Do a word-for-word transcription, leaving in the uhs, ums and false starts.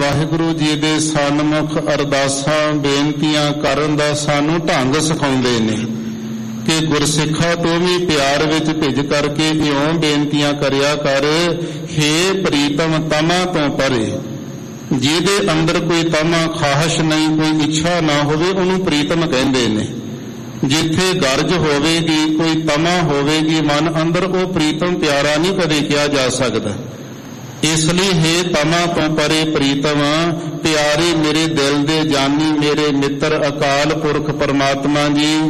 ਵਾਹਿਗੁਰੂ ਜੀ ਦੇ ਸਨਮੁਖ ਅਰਦਾਸਾਂ ਬੇਨਤੀਆਂ ਕਰਨ ਦਾ ਸਾਨੂੰ ਢੰਗ ਸਿਖਾਉਂਦੇ ਨੇ ਕਿ ਗੁਰਸਿੱਖਾ ਤੂੰ ਵੀ ਪਿਆਰ ਵਿੱਚ ਭਿੱਜ ਕਰਕੇ ਇਉਂ ਬੇਨਤੀਆਂ ਕਰਿਆ ਕਰ, ਹੇ ਪ੍ਰੀਤਮ ਤਮਾ ਤੋਂ ਪਰੇ। ਜਿਹਦੇ ਅੰਦਰ ਕੋਈ ਤਮਾ ਖਾਹਸ਼ ਨਹੀਂ, ਕੋਈ ਇੱਛਾ ਨਾ ਹੋਵੇ, ਉਹਨੂੰ ਪ੍ਰੀਤਮ ਕਹਿੰਦੇ ਨੇ। ਜਿੱਥੇ ਗਰਜ ਹੋਵੇਗੀ, ਕੋਈ ਤਮਾ ਹੋਵੇਗੀ ਮਨ ਅੰਦਰ, ਉਹ ਪ੍ਰੀਤਮ ਪਿਆਰਾ ਨਹੀਂ ਕਦੇ ਕਿਹਾ ਜਾ ਸਕਦਾ। ਇਸ ਲਈ ਹੇ ਤਮਾ ਤੋਂ ਪਰੇ ਪ੍ਰੀਤਮ, ਪਿਆਰੇ ਮੇਰੇ ਦਿਲ ਦੇ ਜਾਨੀ, ਮੇਰੇ ਮਿੱਤਰ ਅਕਾਲ ਪੁਰਖ ਪਰਮਾਤਮਾ ਜੀ,